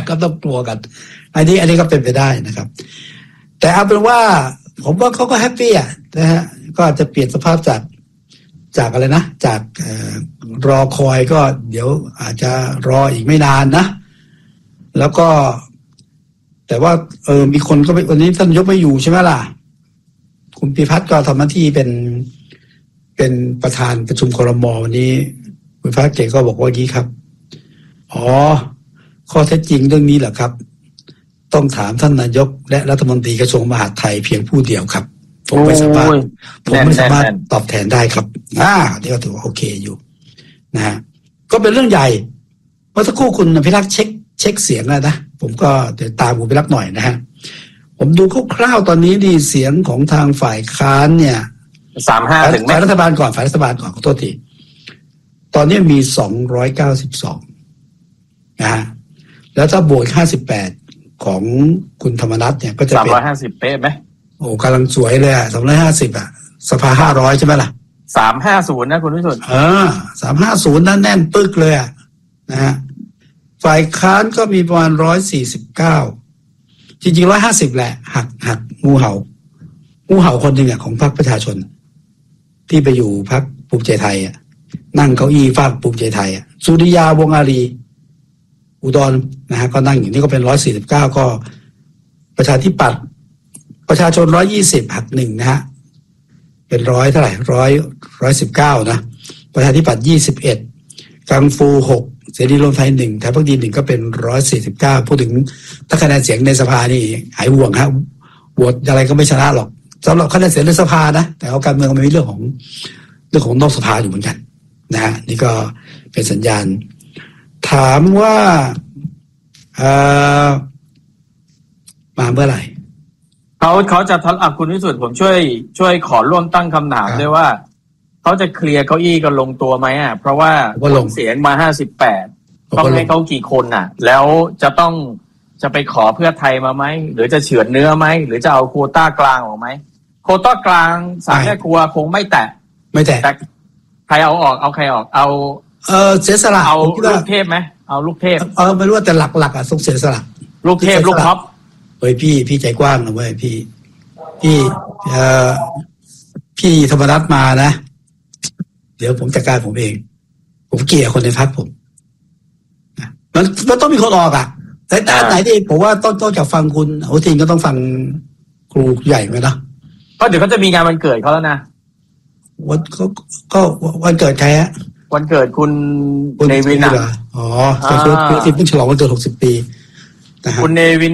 ก็ต้องกลัวกันอันนี้ก็เป็นไปได้นะครับแต่เอาเป็นว่าผมว่าเขาก็แฮปปี้อ่ะนะฮะก็อาจจะเปลี่ยนสภาพจากอะไรนะจากรอคอยก็เดี๋ยวอาจจะรออีกไม่นานนะแล้วก็แต่ว่ามีคนก็วันนี้ท่านยกไม่อยู่ใช่ไหมล่ะคุณพิพัฒน์ก็ทำหน้าที่เป็นประธานประชุมครม.วันนี้คุณพิพัฒน์เก๋ก็บอกว่างี้ครับอ๋อข้อเท็จจริงเรื่องนี้แหละครับต้องถามท่านนายกและรัฐมนตรีกระทรวงมหาดไทยเพียงผู้เดียวครับผมไม่สามารถตอบแทนได้ครับเดี๋ยวถือว่าโอเคอยู่นะฮะก็เป็นเรื่องใหญ่เมื่อสักครู่คุณพิรักษ์เช็คเสียงนะผมก็เดี๋ยวตามคุณพิรักษ์หน่อยนะฮะผมดูคร่าวๆตอนนี้ดีเสียงของทางฝ่ายค้านเนี่ย 35ถึงไหมฝ่ายรัฐบาลก่อนขอโทษทีตอนนี้มี292นะฮะแล้วถ้าบวก58ของคุณธรรมนัสเนี่ยก็จะเป็น 350เป๊ะไหมโอ้กำลังสวยเลย250สภา500ใช่ไหมล่ะ 350นะคุณวิสุทธิ์ 350นั่นแน่นปึ๊กเลยนะฮะฝ่ายค้านก็มีประมาณ149จริงๆ150แหละหักงูเห่าคนหนึ่งของพรรคประชาชนที่ไปอยู่พรรคภูมิใจไทยนั่งเก้าอี้ฝากภูมิใจไทยสุริยาวงศ์อารีอุดรนะฮะก็นั่งอยู่นี่ก็เป็น149ก็ประชาธิปัตย์ประชาชน120หัก1นะฮะเป็น100เท่าไหร่119นะประชาธิปัตย์21กังฟู6เสรีรวมไทย1ไทยพรรคดี1ก็เป็น149พูดถึงถ้าคะแนนเสียงในสภานี่หายห่วงฮะโหวตอะไรก็ไม่ชนะหรอกสำหรับคะแนนเสียงในสภานะแต่เอาการเมืองมันมีเรื่องของนอกสภาอยู่เหมือนกันนะฮะนี่ก็เป็นสัญญาณถามว่ามาเมื่อไหร่เขาจะคุณวิสุทธิ์ผมช่วยขอร่วมตั้งคำถามด้วยว่าเขาจะเคลียร์เก้าอี้กันลงตัวไหมเพราะว่าลงเสียงมา58ต้องให้เขากี่คนแล้วจะไปขอเพื่อไทยมาไหมหรือจะเฉือนเนื้อไหมหรือจะเอาโควต้ากลางออกไหมโควต้ากลางสามแม่ครัวคงไม่แตะแต่ใครเอาออกเอาใครออกเอาเสียสละเอาลูกเทพไหมเอาลูกเทพไม่รู้ว่าแต่หลักต้องเสียสละลูกเทพลูกท็อปเฮ้ยพี่ใจกว้างนะเว้ยพี่ธรรมนัสมานะเดี๋ยวผมจัดการผมเองผมเกลียดคนในพรรคผมมันต้องมีคนออกแต่ไหนที่ผมว่าต้องจากฟังคุณโอทินก็ต้องฟังครูใหญ่ไหมนะเพราะเดี๋ยวเขาจะมีงานวันเกิดเขาแล้วนะก็วันเกิดใครวันเกิดคุณเนวินคือที่เพิ่งฉลองวันเกิด60 ปีคุณเนวิน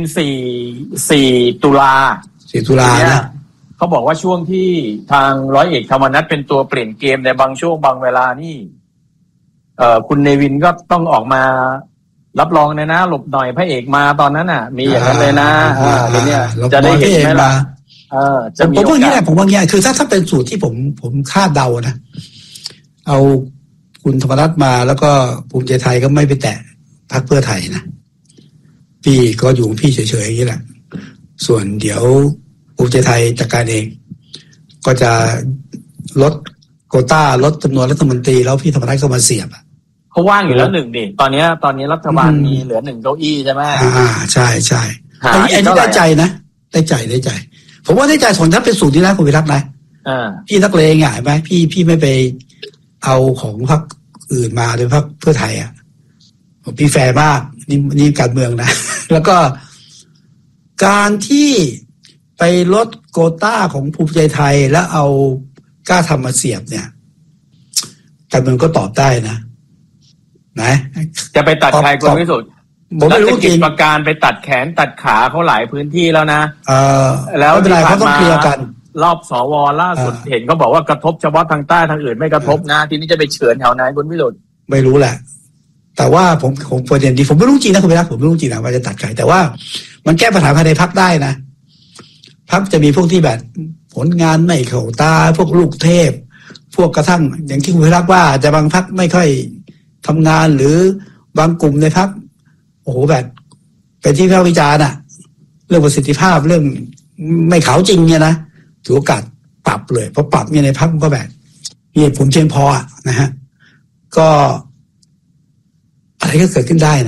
4ตุลานะเขาบอกว่าช่วงที่ทางร้อยเอกธรรมนัสเป็นตัวเปลี่ยนเกมในบางช่วงบางเวลานี่คุณเนวินก็ต้องออกมารับรองนะหลบหน่อยพระเอกมาตอนนั้นมีอย่างนั้นเลยนะเนี่ยจะได้เห็นไหมล่ะผมว่างี้แหละผมว่างี้คือถ้าเป็นสูตรที่ผมคาดเดานะเอาคุณธรรมนัสมาแล้วก็ภูมิใจไทยก็ไม่ไปแตะพรรคเพื่อไทยนะพี่ก็อยู่พี่เฉยๆอย่างนี้แหละส่วนเดี๋ยวภูมิใจไทยจัดการเองก็จะลดโควต้าลดจำนวนรัฐมนตรีแล้วพี่ธรรมนัสก็มาเสียบเขาว่างอยู่แล้ว1ดิตอนนี้รัฐบาลมีเหลือ1เก้าอี้ใช่ไหมใช่ไอ้นี่ได้ใจนะได้ใจผมว่าได้ใจส่วนถ้าเป็นสูตรนี้นะคุณวิรัตนะพี่นักเลงเห็นไหมพี่ไม่ไปเอาของพรรคอื่นมาโดยพรรคเพื่อไทยพี่แฟร์มากนี่การเมืองนะแล้วก็การที่ไปลดโควต้าของภูมิใจไทยแล้วเอากล้าทำมาเสียบเนี่ยการเมืองก็ตอบได้นะจะไปตัดใครคุณวิสุทธิ์ผมไม่รู้จริงประการไปตัดแขนตัดขาเขาหลายพื้นที่แล้วนะแล้วที่ผ่านมารอบสวล่าสุดเห็นเขาบอกว่ากระทบเฉพาะทางใต้ทางอื่นไม่กระทบนะทีนี้จะไปเฉือนแถวไหนคุณวิสุทธิ์ไม่รู้แหละแต่ว่าผมประเด็นที่ผมไม่รู้จริงนะคุณพิรักษ์ผมไม่รู้จริงนะว่าจะตัดใครแต่ว่ามันแก้ปัญหาภายในพรรคได้นะพรรคจะมีพวกที่แบบผลงานไม่เข้าตาพวกลูกเทพพวกกระทั่งอย่างที่คุณพิรักษ์ว่าจะบางพรรคไม่ค่อยทำงานหรือบางกลุ่มในพรรคโอ้โหแบบเป็นที่วิพากษ์วิจารณ์เรื่องประสิทธิภาพเรื่องไม่ขาวจริงเนี่ยนะถือโอกาสปรับเลยเพราะปรับเนี่ยในพรรคก็แบบมีเหตุผลเพียงพอนะฮะก็อะไรก็เกิดขึ้นได้นะ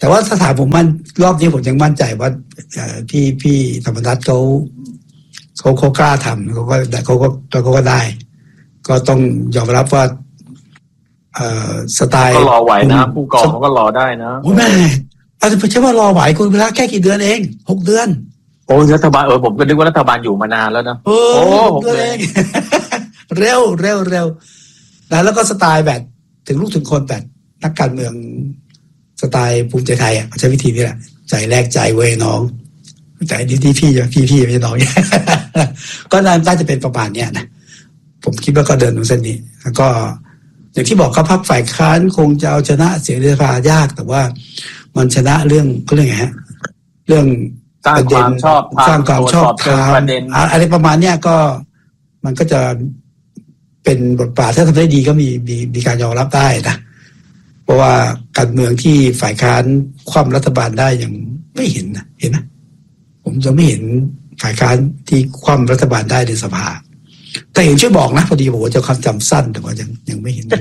แต่ว่าถ้าถามผมรอบนี้ผมยังมั่นใจว่าพี่ธรรมนัสเขากล้าทำเขาก็ได้ก็ต้องยอมรับว่าสไตล์ก็รอไหวนะผู้กองเขาก็รอได้นะโอ้แม่อาจจะใช่ว่ารอไหวคุณเวลาแค่กี่เดือนเอง6 เดือนโอ้รัฐบาลผมก็นึกว่ารัฐบาลอยู่มานานแล้วนะโอ้6 เดือนเองเร็วแล้วก็สไตล์แบบถึงลูกถึงคนแบบนักการเมืองสไตล์ภูมิใจไทยใช้วิธีนี้แหละใจแรกใจเว้ยน้องใจที่พี่ไม่ใช่น้องก็น่าจะเป็นประมาณเนี้ยนะผมคิดว่าก็เดินตรงเส้นนี้แล้วก็อย่างที่บอกเขาพรรคฝ่ายค้านคงจะเอาชนะเสียงในสภายากแต่ว่ามันชนะเรื่องเขาเรียกไงฮะเรื่องสร้างความชอบสร้างความชอบธรรมอะไรประมาณเนี้ยก็มันก็จะเป็นบทบาทถ้าทำได้ดีก็มีการยอมรับได้นะเพราะว่าการเมืองที่ฝ่ายค้านคว่ำรัฐบาลได้ยังไม่เห็นนะเห็นไหมผมจะไม่เห็นฝ่ายค้านที่คว่ำรัฐบาลได้ในสภาแต่เห็นช่วยบอกนะพอดีผมจะความจำสั้นแต่ว่ายังไม่เห็น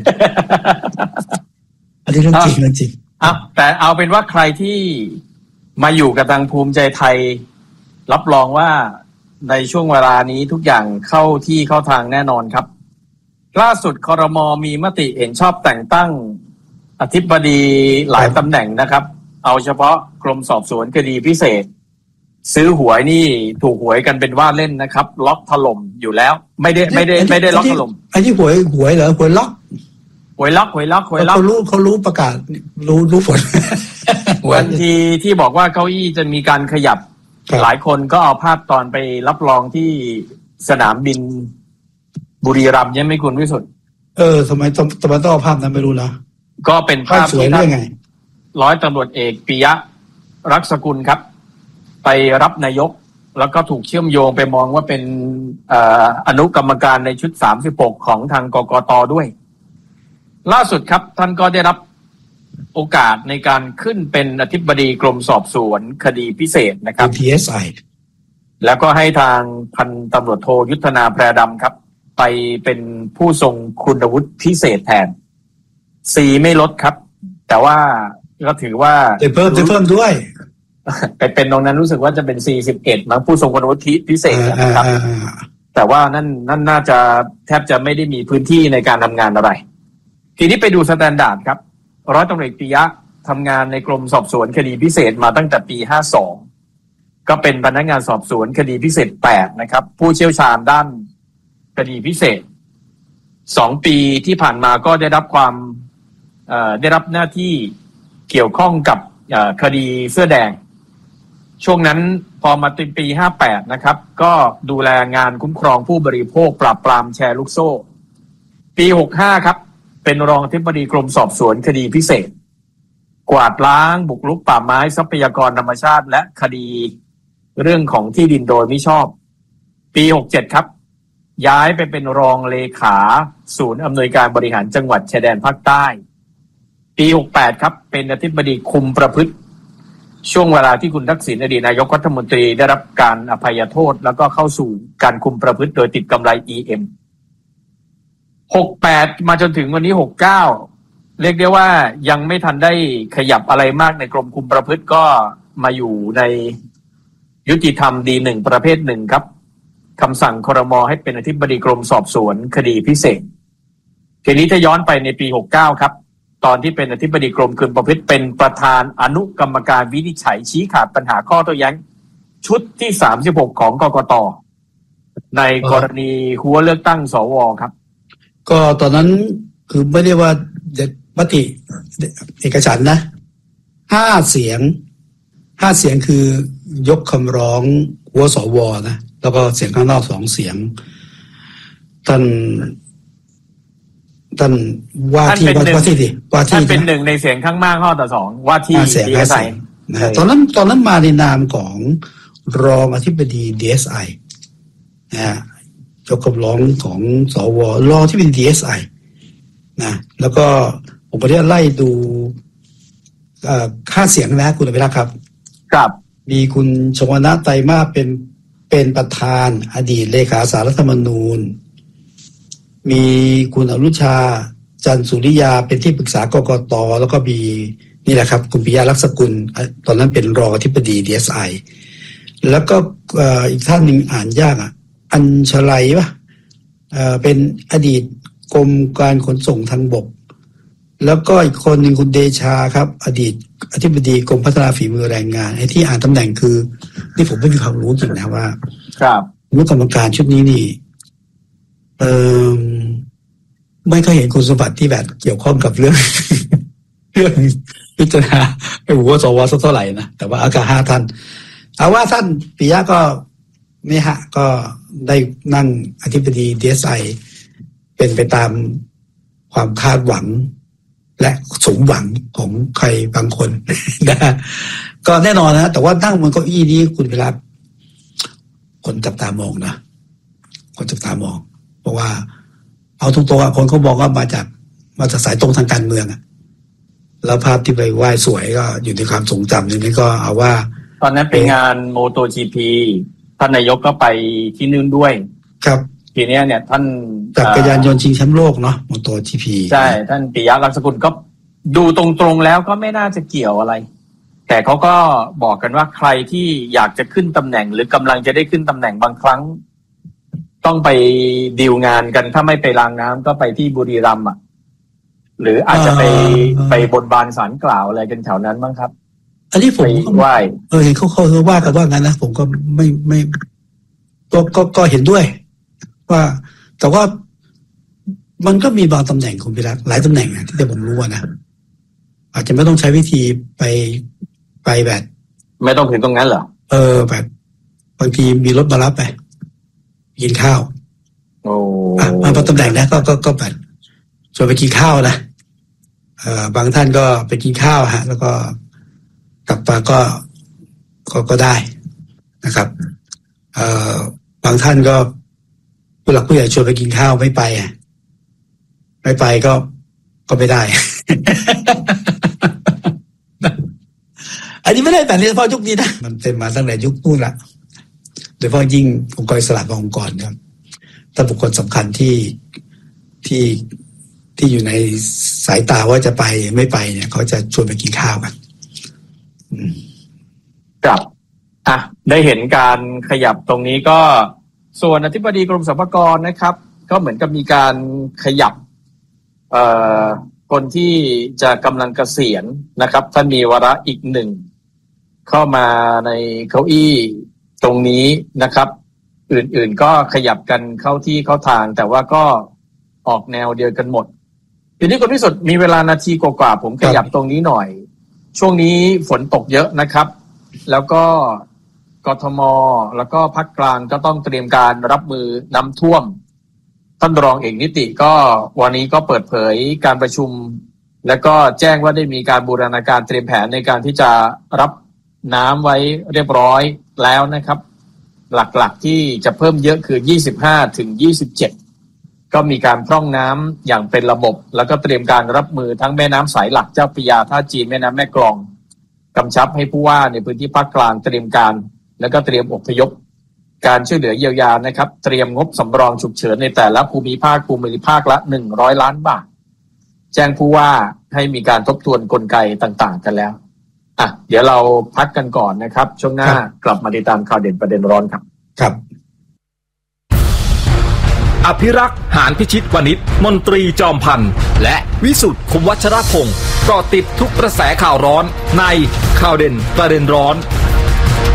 อันนี้เรื่องจริงแต่เอาเป็นว่าใครที่มาอยู่กับทางภูมิใจไทยรับรองว่าในช่วงเวลานี้ทุกอย่างเข้าที่เข้าทางแน่นอนครับล่าสุดครม.มีมติเห็นชอบแต่งตั้งอธิบดีหลายตำแหน่งนะครับเอาเฉพาะกรมสอบสวนคดีพิเศษซื้อหวยนี่ถูกหวยกันเป็นว่าเล่นนะครับล็อกถล่มอยู่แล้วไม่ได้ล็อกถล่มอันนี้หวยเหรอหวยล็อกเขารู้ประกาศรู้ผลวันทีที่บอกว่าเก้าอี้จะมีการขยับหลายคนก็เอาภาพตอนไปรับรองที่สนามบินบุรีรัมย์ยังไม่คุณวิสุทธิ์ทำไมต้องเอาภาพนั้นไม่รู้นะก็เป็นภาพที่ท่านร้อยตำรวจเอกปิยะรักษกุลครับไปรับนายกแล้วก็ถูกเชื่อมโยงไปมองว่าเป็นอนุกรรมการในชุด36ของทางกกต.ด้วยล่าสุดครับท่านก็ได้รับโอกาสในการขึ้นเป็นอธิบดีกรมสอบสวนคดีพิเศษนะครับ DSI แล้วก็ให้ทางพันตำรวจโทยุทธนาแพรดำครับไปเป็นผู้ทรงคุณวุฒิพิเศษแทน4ไม่ลดครับแต่ว่าก็ถือว่าจะเพิ่มด้วยไปเป็นตรงนั้นรู้สึกว่าจะเป็น41มั้งผู้ทรงคุณวุฒิพิเศษนะครับแต่ว่านั่นน่าจะแทบจะไม่ได้มีพื้นที่ในการทำงานอะไรทีนี้ไปดูสแตนดาร์ดครับร้อยตำรวจเอกปิยะทำงานในกรมสอบสวนคดีพิเศษมาตั้งแต่ปี52ก็เป็นพนักงานสอบสวนคดีพิเศษ8นะครับผู้เชี่ยวชาญด้านคดีพิเศษ2ปีที่ผ่านมาก็ได้รับหน้าที่เกี่ยวข้องกับคดีเสื้อแดงช่วงนั้นพอมาถึงปี58นะครับก็ดูแลงานคุ้มครองผู้บริโภคปราบปรามแชร์ลูกโซ่ปี65ครับเป็นรองอธิบดีกรมสอบสวนคดีพิเศษกวาดล้างบุกรุกป่าไม้ทรัพยากรธรรมชาติและคดีเรื่องของที่ดินโดยมิชอบปี67ครับย้ายไปเป็นรองเลขาศูนย์อำนวยการบริหารจังหวัดชายแดนภาคใต้ปี68ครับเป็นอธิบดีคุมประพฤติช่วงเวลาที่คุณทักษิณอดีตนายกรัฐมนตรีได้รับการอภัยโทษแล้วก็เข้าสู่การคุมประพฤติโดยติดกำไร EM 68มาจนถึงวันนี้69เรียกได้ว่ายังไม่ทันได้ขยับอะไรมากในกรมคุมประพฤติก็มาอยู่ในยุติธรรมดี1ประเภท1ครับคำสั่งครม.ให้เป็นอธิบดีกรมสอบสวนคดีพิเศษทีนี้ถ้าย้อนไปในปี69ครับตอนที่เป็นอธิบดีกรมคุมประพฤติเป็นประธานอนุกรรมการวินิจฉัยชี้ขาดปัญหาข้อโต้แย้งชุดที่36ของกกต.ในกรณีหัวเลือกตั้งสว.ครับก็ตอนนั้นคือไม่ได้ว่ามติเอกฉันท์นะ5 เสียงคือยกคำร้องหัวสว.นะแล้วก็เสียงข้างนอก2 เสียงท่านว่าที่ท่านเป็น1ในเสียงข้างมาก5 ต่อ 2ว่าที่ DSI ตอนนั้นมาในนามของรองอธิบดี DSI นะยกคำร้องของสว.รองที่เป็น DSI นะแล้วก็ผมไปไล่ดูค่าเสียงนะคุณอภิรักษ์ครับครับมีคุณชวนะไตรมาสเป็นประธานอดีตเลขาสารรัฐธรรมนูญมีคุณอนุชาจันทร์สุริยาเป็นที่ปรึกษากกต.แล้วก็มีนี่แหละครับคุณปิยะลักษกุลตอนนั้นเป็นรองอธิบดี DSI แล้วก็อีกท่านหนึ่งอ่านยากอัญชลัยป่ะเป็นอดีตกรมการขนส่งทางบกแล้วก็อีกคนหนึ่งคุณเดชาครับอดีตอธิบดีกรมพัฒนาฝีมือแรงงานไอ้ที่อ่านตำแหน่งคือที่ผมไม่มีความรู้จริงนะว่าครับรู้กรรมการชุดนี้นี่ไม่เคยเห็นคุณสมบัติที่แบบเกี่ยวข้องกับเรื่อง พิจารณาไม่รู้ว่าสวสักเท่าไหร่นะแต่ว่าอากาศ5ท่านเอาว่าท่านปิยะก็นี่ฮะก็ได้นั่งอธิบดี DSI เป็นไปตามความคาดหวังและสมหวังของใครบางคนนะก็แน่นอนนะแต่ว่านั่งบนเก้าอี้นี้คุณเวลาคนจับตามองนะคนจับตามองเพราะว่าเอาตรงๆคนเขาบอกว่ามาจากสายตรงทางการเมืองแล้วภาพที่ไปไหว้สวยก็อยู่ในความทรงจำนี่ก็เอาว่าตอนนั้นเป็นงานโมโต GP ท่านนายกก็ไปที่นู่นด้วยครับทีนี้เนี่ยท่านจักรยานยนต์ชิงแชมป์โลกเนาะโมโต GP ใช่ท่านปิยะลักษกุลก็ดูตรงๆแล้วก็ไม่น่าจะเกี่ยวอะไรแต่เขาก็บอกกันว่าใครที่อยากจะขึ้นตำแหน่งหรือกำลังจะได้ขึ้นตำแหน่งบางครั้งต้องไปดีลงานกันถ้าไม่ไปรางน้ำก็ไปที่บุรีรัมย์หรืออาจจะไปบนบานศาลกล่าวอะไรกันแถวนั้นมั้งครับอันนี้ผมไหว้เห็นเขาว่ากันว่างั้นนะผมก็ไม่ก็เห็นด้วยว่าแต่ว่ามันก็มีบางตำแหน่งคุณพิรัตหลายตำแหน่งที่ผมรู้นะอาจจะไม่ต้องใช้วิธีไปแบบไม่ต้องถึงตรงนั้นเหรอแบบบางทีมีรถมารับไปกินข้าวมาพอตำแหน่งนะก็แบบชวนไปกินข้าวนะบางท่านก็ไปกินข้าวฮะแล้วก็กลับมาก็ได้นะครับบางท่านก็ผู้หลักผู้ใหญ่ชวนไปกินข้าวไม่ไปก็ไม่ได้ อันนี้ไม่ได้แต่เฉพาะยุคนี้นะมันเป็นมาตั้งแต่ยุคนู่นละโดยเฉพาะยิ่งองค์กรอิสระบางองค์กรครับถ้าบุคคลสำคัญที่อยู่ในสายตาว่าจะไปไม่ไปเนี่ยเขาจะชวนไปกินข้าวกันครับได้เห็นการขยับตรงนี้ก็ส่วนอธิบดีกรมสรรพากรนะครับก็เหมือนกับมีการขยับคนที่จะกำลังเกษียณนะครับท่านมีวาระอีกหนึ่งเข้ามาในเก้าอี้ตรงนี้นะครับอื่นๆก็ขยับกันเข้าที่เข้าทางแต่ว่าก็ออกแนวเดียวกันหมดทีนี้คุณพิสุทธิ์มีเวลานาทีกว่าๆผมขยับตรงนี้หน่อยช่วงนี้ฝนตกเยอะนะครับแล้วก็กทมแล้วก็ภาคกลางก็ต้องเตรียมการรับมือน้ำท่วมท่านรองเอกนิติก็วันนี้ก็เปิดเผยการประชุมแล้วก็แจ้งว่าได้มีการบูรณาการเตรียมแผนในการที่จะรับน้ำไว้เรียบร้อยแล้วนะครับหลักๆที่จะเพิ่มเยอะคือ25ถึง27ก็มีการพร่องน้ำอย่างเป็นระบบแล้วก็เตรียมการรับมือทั้งแม่น้ำสายหลักเจ้าพระยาท่าจีนแม่น้ำแม่กลองกำชับให้ผู้ว่าในพื้นที่ภาคกลางเตรียมการแล้วก็เตรียมอพยพการช่วยเหลือเยียวยานะครับเตรียมงบสำรองฉุกเฉินในแต่ละภูมิภาคละ100ล้านบาทแจ้งผู้ว่าให้มีการทบทวนกลไกต่างๆกันแล้วเดี๋ยวเราพักกันก่อนนะครับช่วงหน้ากลับมาติดตามข่าวเด่นประเด็นร้อนครับครับอภิรักษ์หานพิชิตวณิชมนตรีจอมพันธ์และวิสุทธิ์คมวัชรพงศ์เกาะติดทุกกระแสข่าวร้อนในข่าวเด่นประเด็นร้อน